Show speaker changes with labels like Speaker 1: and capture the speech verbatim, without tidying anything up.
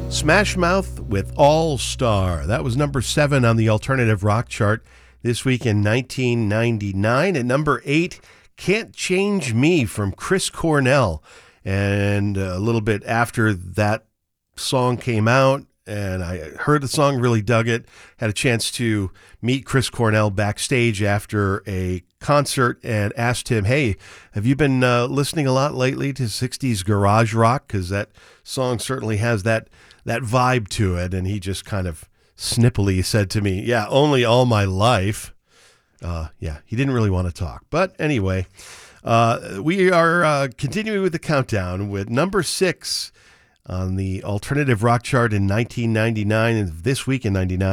Speaker 1: Smash Mouth with All Star. That was number seven on the alternative rock chart this week in nineteen ninety-nine. At number eight, Can't Change Me from Chris Cornell. And a little bit after that song came out, and I heard the song, really dug it, had a chance to meet Chris Cornell backstage after a concert and asked him, hey, have you been uh, listening a lot lately to sixties garage rock? Because that song certainly has that that vibe to it. And he just kind of snippily said to me, yeah, only all my life. Uh, yeah, he didn't really want to talk. But anyway, uh, we are uh, continuing with the countdown with number six on the alternative rock chart in nineteen ninety-nine, and this week in ninety-nine.